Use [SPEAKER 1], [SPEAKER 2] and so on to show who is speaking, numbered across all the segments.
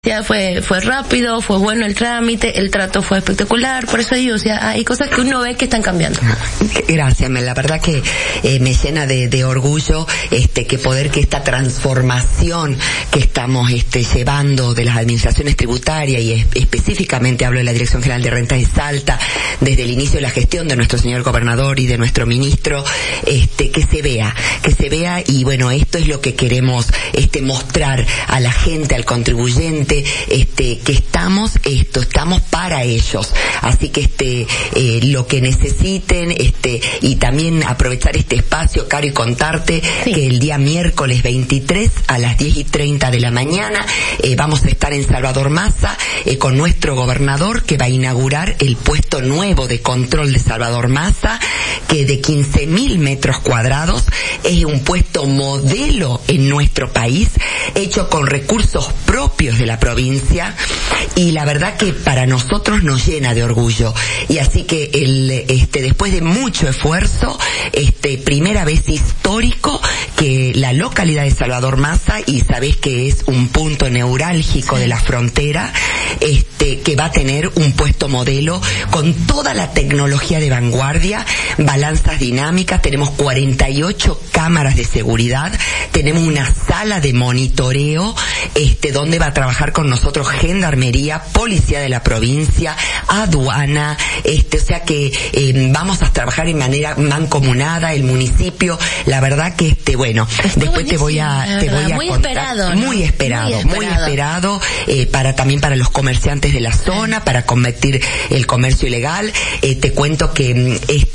[SPEAKER 1] Ya fue rápido, fue bueno el trámite, el trato fue espectacular, por eso digo, o sea, hay cosas que uno ve que están cambiando.
[SPEAKER 2] Gracias, la verdad que me llena de orgullo que esta transformación que estamos llevando de las administraciones tributarias, y específicamente hablo de la Dirección General de Rentas de Salta, desde el inicio de la gestión de nuestro señor gobernador y de nuestro ministro, que se vea, y bueno, esto es lo que queremos mostrar a la gente, al contribuyente, que estamos para ellos. Así que lo que necesiten, y también aprovechar este espacio, Caro, y contarte que el día miércoles 23 a las 10:30 de la mañana vamos a estar en Salvador Massa con nuestro gobernador, que va a inaugurar el puesto nuevo de control de Salvador Massa, que de 15.000 metros cuadrados es un puesto modelo en nuestro país, hecho con recursos propios de la provincia, y la verdad que para nosotros nos llena de orgullo. Y así que después de mucho esfuerzo, primera vez histórico que la localidad de Salvador Massa, y sabés que es un punto neurálgico de la frontera, que va a tener un puesto modelo con toda la tecnología de vanguardia, balanzas dinámicas, tenemos 48 cámaras de seguridad, tenemos una sala de monitoreo, donde va a trabajar con nosotros Gendarmería, Policía de la provincia, aduana, o sea que vamos a trabajar en manera mancomunada, el municipio, la verdad que bueno, después te voy a
[SPEAKER 1] muy
[SPEAKER 2] contar,
[SPEAKER 1] esperado, ¿no?
[SPEAKER 2] muy esperado, también para los comerciantes de la zona, para combatir el comercio ilegal. Te cuento que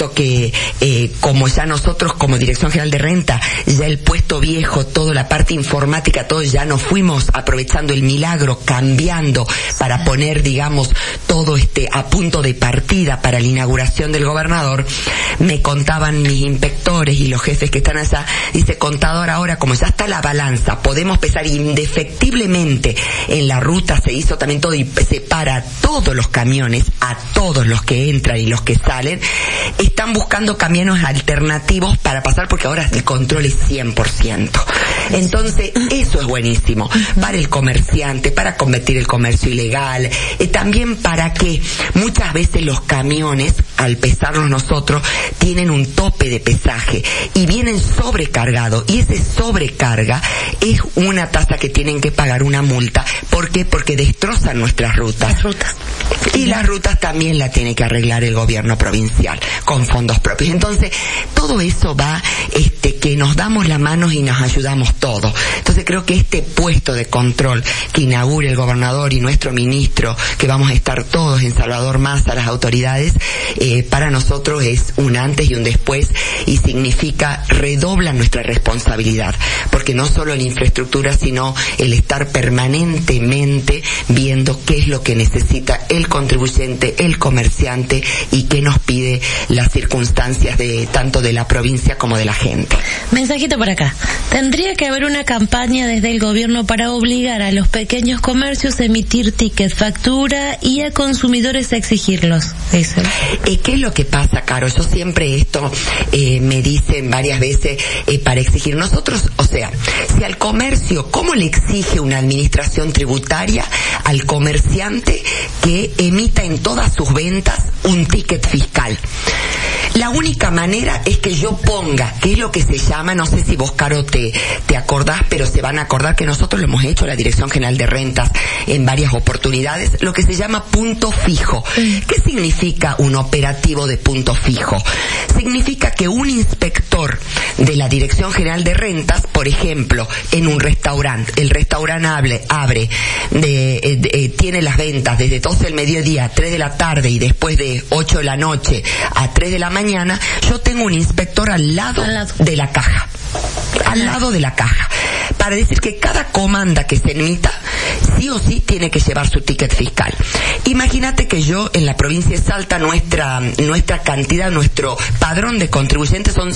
[SPEAKER 2] como ya nosotros como Dirección General de Renta, ya el puesto viejo, toda la parte informática, todo ya nos fuimos aprovechando el milagro, cambiando para poner, digamos, todo a punto de partida para la inauguración del gobernador. Me contaban mis inspectores y los jefes que están allá, dice, contador, ahora como ya está la balanza, podemos pesar indefectiblemente en la ruta, se hizo también todo y se para todos los camiones, a todos los que entran y los que salen, están buscando caminos alternativos para pasar, porque ahora el control es 100%. Entonces, eso es buenísimo para el comerciante, para combatir el comercio ilegal, también para que muchas veces los camiones, al pesarlos nosotros, tienen un tope de pesaje y vienen sobrecargados, y ese sobrecarga es una tasa que tienen que pagar, una multa. ¿Por qué? Porque destrozan nuestras rutas. Y las rutas también la tiene que arreglar el gobierno provincial con fondos propios. Entonces, todo eso va, que nos damos las manos y nos ayudamos todos. Entonces, creo que este puesto de control que inaugure el gobernador y nuestro ministro, que vamos a estar todos en Salvador Massa, las autoridades, para nosotros es un antes y un después, y significa redobla nuestra responsabilidad, porque no solo en infraestructura, sino el estar permanentemente viendo qué es lo que necesita el contribuyente, el comerciante, y qué nos pide las circunstancias tanto de la provincia como de la gente.
[SPEAKER 1] Mensajito por acá. Tendría que haber una campaña desde el gobierno para obligar a los pequeños comercios a emitir ticket, factura, y a consumidores a exigirlos. Eso.
[SPEAKER 2] ¿Qué es lo que pasa, Caro? Yo siempre me dicen varias veces, para exigir nosotros, o sea, si al comercio, ¿cómo le exige una administración tributaria al comerciante que emita en todas sus ventas un ticket fiscal? La única manera es que yo ponga, que es lo que se llama, no sé si vos, Caro, te acordás, pero se van a acordar que nosotros lo hemos hecho, la Dirección General de Rentas, en varias oportunidades, lo que se llama punto fijo. ¿Qué significa un operativo de punto fijo? Significa que un inspector de la Dirección General de Rentas, por ejemplo, en un restaurante, el restaurante abre, tiene las ventas desde 12 del mediodía a 3 de la tarde, y después de 8 de la noche a 3 de la mañana, yo tengo un inspector al lado de la caja. Al lado de la caja. Para decir que cada comanda que se emita, sí o sí tiene que llevar su ticket fiscal. Imagínate que yo, en la provincia de Salta, nuestra cantidad, nuestro padrón de contribuyentes son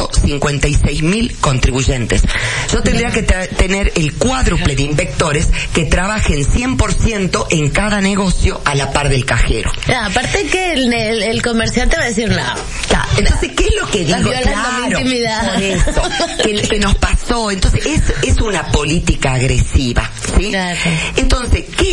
[SPEAKER 2] 156.000 contribuyentes. Yo tendría que tener el cuádruple de inspectores que trabajen 100% en cada negocio a la par del cajero.
[SPEAKER 1] Aparte que el comerciante va a decir, no.
[SPEAKER 2] Entonces, ¿qué es lo que digo?
[SPEAKER 1] Claro,
[SPEAKER 2] por eso, que nos pasó. Entonces, es una política agresiva. ¿sí?
[SPEAKER 1] Claro.
[SPEAKER 2] Entonces, ¿qué